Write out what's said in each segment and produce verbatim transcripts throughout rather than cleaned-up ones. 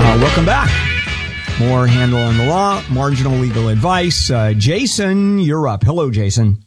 Uh, welcome back. More Handel on the Law, marginal legal advice. Uh, Jason, you're up. Hello, Jason.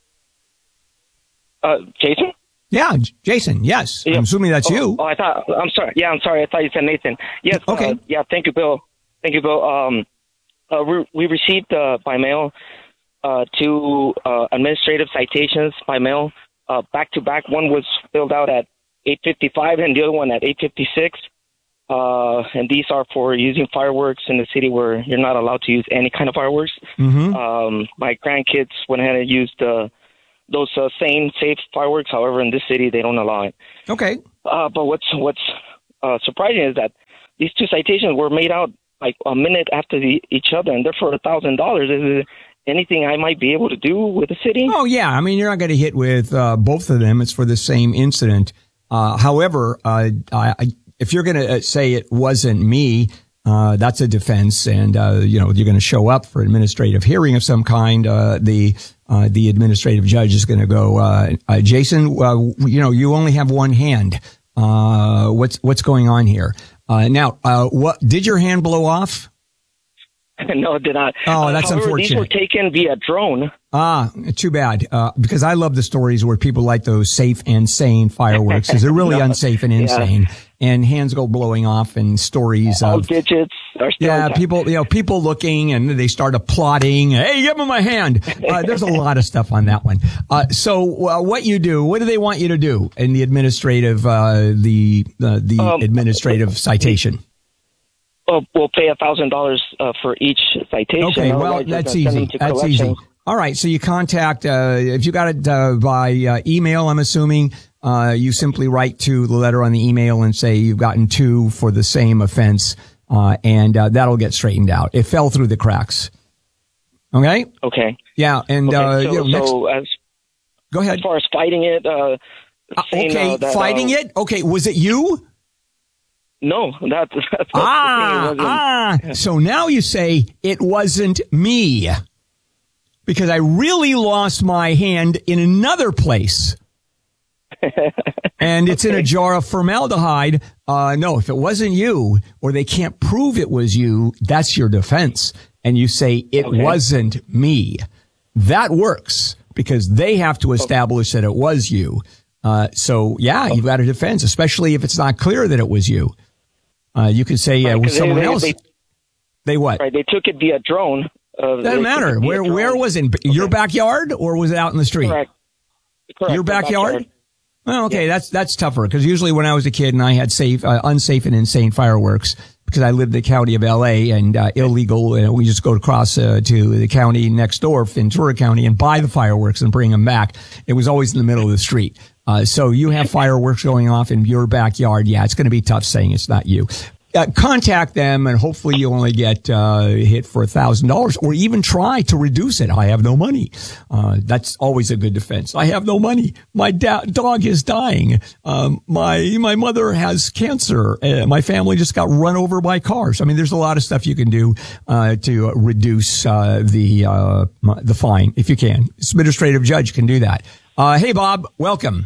Uh, Jason? Yeah, J- Jason. Yes, yeah. I'm assuming that's oh, you. Oh, I thought. I'm sorry. Yeah, I'm sorry. I thought you said Nathan. Yes. Okay. Uh, yeah. Thank you, Bill. Thank you, Bill. Um, uh, we, we received uh, by mail uh, two uh, administrative citations by mail, uh, back to back. One was filled out at eight fifty-five, and the other one at eight fifty-six. Uh, and these are for using fireworks in the city where you're not allowed to use any kind of fireworks. Mm-hmm. Um, my grandkids went ahead and used uh, those uh, same safe fireworks. However, in this city, they don't allow it. Okay. Uh, but what's what's uh, surprising is that these two citations were made out like a minute after the, each other, and they're for a thousand dollars. Is there anything I might be able to do with the city? Oh yeah, I mean you're not going to hit with uh, both of them. It's for the same incident. Uh, however, uh, I. I if you're going to say it wasn't me, uh, that's a defense. And, uh, you know, you're going to show up for administrative hearing of some kind. Uh, the, uh, the administrative judge is going to go, uh, uh, Jason, uh, you know, you only have one hand. Uh, what's, what's going on here? Uh, now, uh, what, did your hand blow off? No, it did not. Oh, that's uh, however, unfortunate. These were taken via drone. Ah, too bad. Uh, because I love the stories where people like those safe and sane fireworks because they're really no, unsafe and insane. Yeah. And hands go blowing off and stories All of digits are still yeah, intact. people, you know, people looking and they start applauding. Hey, give me my hand. Uh, there's a lot of stuff on that one. Uh, so uh, what you do, what do they want you to do in the administrative, uh, the, uh, the um, administrative citation? Oh, we'll pay a thousand dollars for each citation. Okay, well, that's easy. That's easy. All right, so you contact, uh, if you got it uh, by uh, email, I'm assuming, uh, you simply write to the letter on the email and say you've gotten two for the same offense, uh, and uh, that'll get straightened out. It fell through the cracks. Okay? Okay. Yeah, and, okay, uh, so, you know, next, so as, go ahead. As far as fighting it, uh, uh saying, okay, uh, that, fighting uh, it? Okay, was it you? No, that, that's ah, ah. So now you say it wasn't me because I really lost my hand in another place. And it's okay. In a jar of formaldehyde. Uh, no, if it wasn't you or they can't prove it was you, that's your defense. And you say it okay. wasn't me. That works because they have to establish okay. that it was you. Uh, so yeah, okay. you've got a defense, especially if it's not clear that it was you. Uh, you could say, yeah, right, was someone they, else. They, they what? Right, they took it via drone. Uh, Doesn't matter. Where drone. Where was it? Okay. Your backyard or was it out in the street? Correct. Correct. Your backyard? backyard. Well, okay, yeah. that's that's tougher because usually when I was a kid and I had safe, uh, unsafe and insane fireworks because I lived in the county of L A and uh, illegal, and we just go across uh, to the county next door, Ventura County, and buy the fireworks and bring them back. It was always in the middle of the street. Uh, so you have fireworks going off in your backyard. Yeah, it's going to be tough saying it's not you. Uh, contact them and hopefully you only get uh, hit for a thousand dollars or even try to reduce it. I have no money. Uh, that's always a good defense. I have no money. My da- dog is dying. Um, my my mother has cancer. Uh, my family just got run over by cars. I mean, there's a lot of stuff you can do uh, to reduce uh, the uh, the fine if you can. Administrative judge can do that. Uh, hey, Bob, welcome.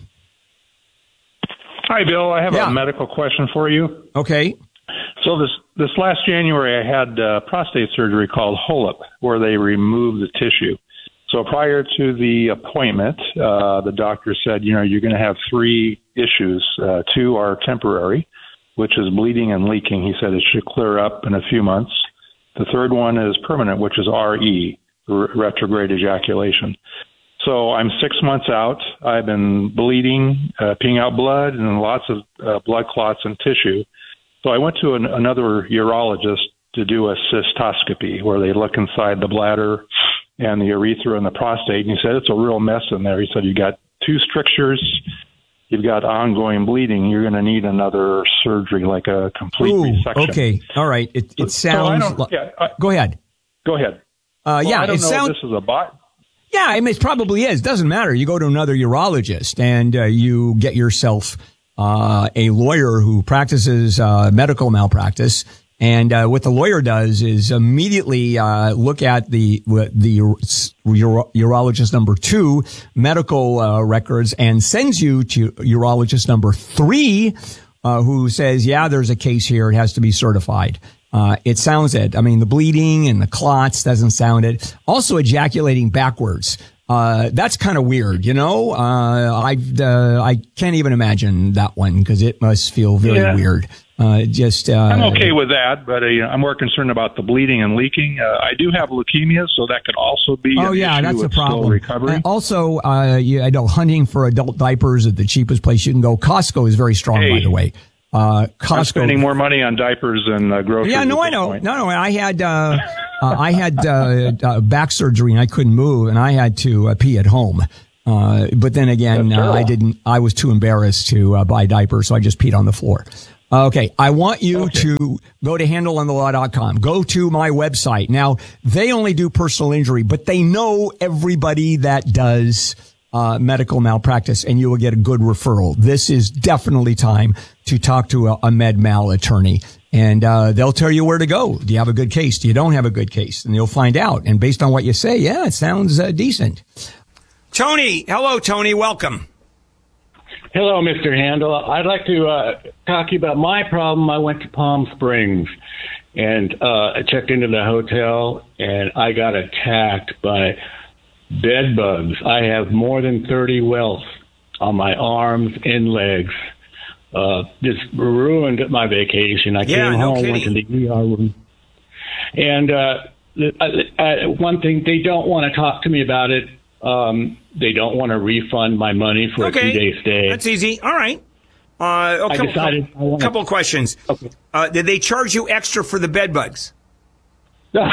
Hi, Bill. I have yeah. a medical question for you. Okay. So this this last January, I had uh, prostate surgery called HOLEP, where they removed the tissue. So prior to the appointment, uh, the doctor said, you know, you're going to have three issues. Uh, two are temporary, which is bleeding and leaking. He said it should clear up in a few months. The third one is permanent, which is R E, retrograde ejaculation. So I'm six months out. I've been bleeding, uh, peeing out blood, and lots of uh, blood clots and tissue. So I went to an, another urologist to do a cystoscopy where they look inside the bladder and the urethra and the prostate. And he said, it's a real mess in there. He said, you got two strictures, you've got ongoing bleeding. You're going to need another surgery, like a complete Ooh, resection. Okay. All right. It, it sounds. So yeah, I, go ahead. Go ahead. Uh, well, yeah. I don't it know sound, if this is a bot. Yeah, I mean, it probably is. Doesn't matter. You go to another urologist and uh, you get yourself uh, a lawyer who practices uh, medical malpractice. And uh, what the lawyer does is immediately uh, look at the the uro- urologist number two medical uh, records and sends you to urologist number three, uh, who says, yeah, there's a case here. It has to be certified. Uh, it sounds it. I mean, the bleeding and the clots doesn't sound it. Also ejaculating backwards. Uh, that's kind of weird, you know? Uh, I, uh, I can't even imagine that one because it must feel very yeah. weird. Uh, just, uh, I'm okay with that, but uh, I'm more concerned about the bleeding and leaking. Uh, I do have leukemia, so that could also be oh an yeah, issue that's a with slow problem. recovery. And also, uh, you, I know hunting for adult diapers at the cheapest place you can go. Costco is very strong, hey, by the way. Uh, Costco. I'm spending more money on diapers than uh, groceries. Yeah, no, I know. Point. No, no, I had, uh, uh, I had, uh, uh, back surgery and I couldn't move and I had to uh, pee at home. Uh, but then again, uh, I didn't, I was too embarrassed to uh, buy diapers, so I just peed on the floor. Okay, I want you okay. to go to handle on the law dot com. Go to my website. Now, they only do personal injury, but they know everybody that does uh medical malpractice, and you will get a good referral. This is definitely time to talk to a, a med mal attorney, and uh they'll tell you where to go. Do you have a good case? Do you don't have a good case? And you'll find out. And based on what you say, yeah, it sounds uh, decent. Tony, hello, Tony. Welcome. Hello, Mister Handel. I'd like to uh, talk to you about my problem. I went to Palm Springs, and uh, I checked into the hotel, and I got attacked by bed bugs. I have more than thirty welts on my arms and legs. Uh, just ruined my vacation. I yeah, came no home, kidding. went to the E R room. And uh, uh, one thing, they don't want to talk to me about it. Um, they don't want to refund my money for okay. a two-day stay. That's easy. All right. Uh, a I couple, decided I wanna... couple of questions. Okay. Uh, did they charge you extra for the bed bugs? no,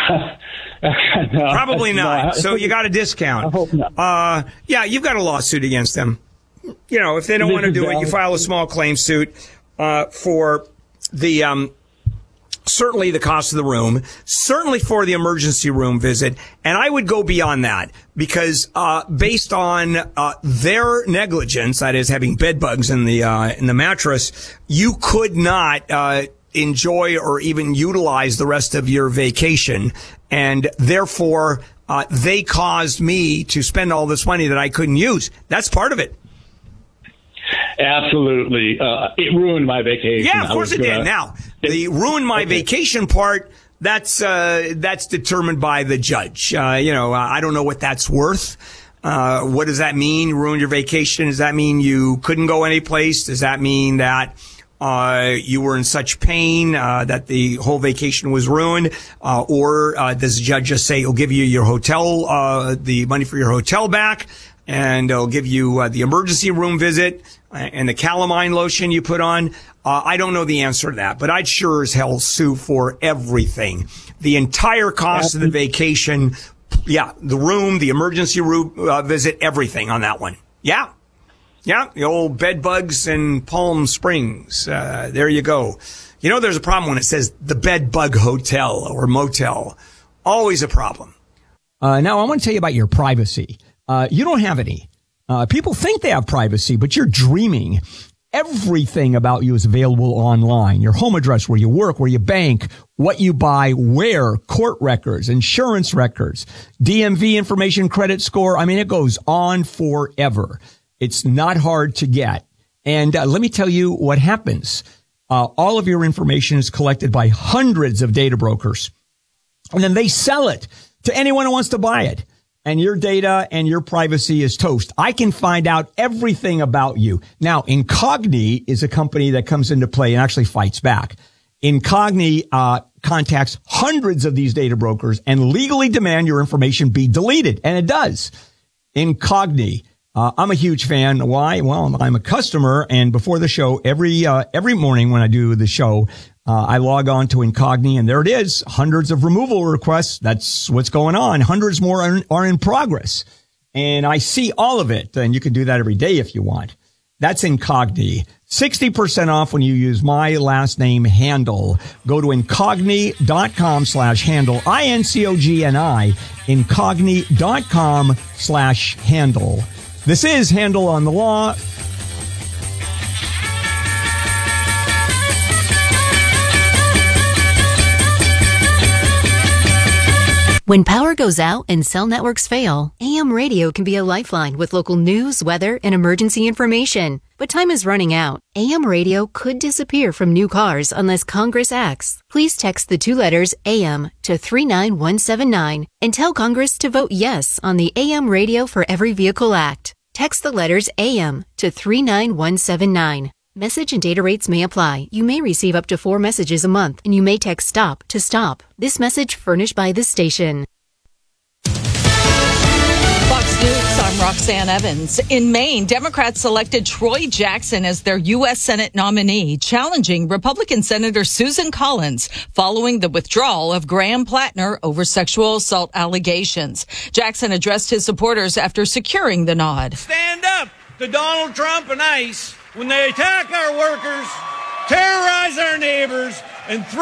Probably not. No, so you got a discount. I hope not. Uh, yeah, you've got a lawsuit against them. You know, if they don't want to do it, you file a small claim suit uh, for the um, certainly the cost of the room, certainly for the emergency room visit, and I would go beyond that because uh, based on uh, their negligence, that is having bed bugs in the uh, in the mattress, you could not uh, enjoy or even utilize the rest of your vacation, and therefore uh, they caused me to spend all this money that I couldn't use. That's part of it. Absolutely. Uh, it ruined my vacation. Yeah, of course it did. Now, the ruined my okay. vacation part, that's, uh, that's determined by the judge. Uh, you know, I don't know what that's worth. Uh, what does that mean? Ruined your vacation? Does that mean you couldn't go anyplace? Does that mean that, uh, you were in such pain, uh, that the whole vacation was ruined? Uh, or, uh, does the judge just say he'll give you your hotel, uh, the money for your hotel back? And they'll give you uh, the emergency room visit and the calamine lotion you put on. Uh, I don't know the answer to that, but I'd sure as hell sue for everything. The entire cost of the vacation, yeah, the room, the emergency room uh, visit, everything on that one. Yeah. Yeah, the old bed bugs in Palm Springs. Uh, there you go. You know, there's a problem when it says the bed bug hotel or motel. Always a problem. Uh, now, I want to tell you about your privacy. Uh, you don't have any. Uh, people think they have privacy, but you're dreaming. Everything about you is available online. Your home address, where you work, where you bank, what you buy, where, court records, insurance records, D M V information, credit score. I mean, it goes on forever. It's not hard to get. And uh, let me tell you what happens. Uh, all of your information is collected by hundreds of data brokers, and then they sell it to anyone who wants to buy it. And your data and your privacy is toast. I can find out everything about you. Now, Incogni is a company that comes into play and actually fights back. Incogni uh contacts hundreds of these data brokers and legally demand your information be deleted. And it does. Incogni. Uh, I'm a huge fan. Why? Well, I'm a customer. And before the show, every uh, every morning when I do the show, Uh, I log on to Incogni, and there it is. Hundreds of removal requests. That's what's going on. Hundreds more are in, are in progress. And I see all of it. And you can do that every day if you want. That's Incogni. sixty percent off when you use my last name, Handel. Go to incogni.com slash handle. I N C O G N I. Incogni.com slash handle. This is Handel on the Law. When power goes out and cell networks fail, A M radio can be a lifeline with local news, weather, and emergency information. But time is running out. A M radio could disappear from new cars unless Congress acts. Please text the two letters A M to three nine one seven nine and tell Congress to vote yes on the A M Radio for Every Vehicle Act. Text the letters A M to three nine one seven nine. Message and data rates may apply. You may receive up to four messages a month, and you may text STOP to stop. This message furnished by this station. Fox News, I'm Roxanne Evans. In Maine, Democrats selected Troy Jackson as their U S Senate nominee, challenging Republican Senator Susan Collins following the withdrawal of Graham Plattner over sexual assault allegations. Jackson addressed his supporters after securing the nod. Stand up to Donald Trump and ICE when they attack our workers, terrorize our neighbors, and threaten